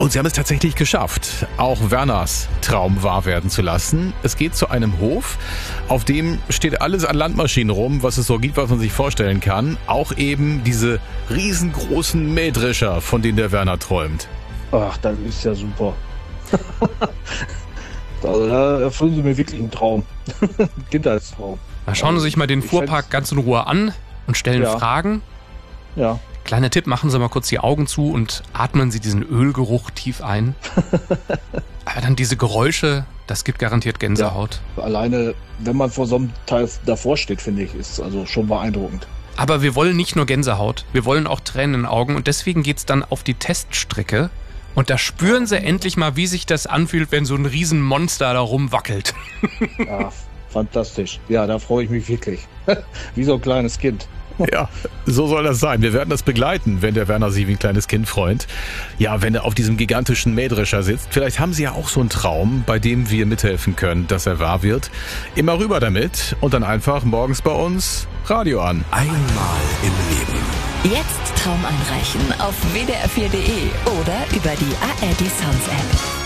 Und sie haben es tatsächlich geschafft, auch Werners Traum wahr werden zu lassen. Es geht zu einem Hof, auf dem steht alles an Landmaschinen rum, was es so gibt, was man sich vorstellen kann. Auch eben diese riesengroßen Mähdrescher, von denen der Werner träumt. Ach, das ist ja super. Also da erfüllen Sie mir wirklich einen Traum. Kindheitstraum. Na, schauen Sie sich mal den Fuhrpark ganz in Ruhe an und stellen Fragen. Ja. Kleiner Tipp, machen Sie mal kurz die Augen zu und atmen Sie diesen Ölgeruch tief ein. Aber dann diese Geräusche, das gibt garantiert Gänsehaut. Ja, alleine, wenn man vor so einem Teil davor steht, finde ich, ist also schon beeindruckend. Aber wir wollen nicht nur Gänsehaut, wir wollen auch Tränen in den Augen und deswegen geht's dann auf die Teststrecke. Und da spüren Sie endlich mal, wie sich das anfühlt, wenn so ein Riesenmonster da rumwackelt. Ja, fantastisch. Ja, da freue ich mich wirklich. Wie so ein kleines Kind. Ja, so soll das sein. Wir werden das begleiten, wenn der Werner Sie wie ein kleines Kind freut. Ja, wenn er auf diesem gigantischen Mähdrescher sitzt. Vielleicht haben Sie ja auch so einen Traum, bei dem wir mithelfen können, dass er wahr wird. Immer rüber damit und dann einfach morgens bei uns Radio an. Einmal im Leben. Jetzt Traum einreichen auf wdr4.de oder über die ARD Sounds App.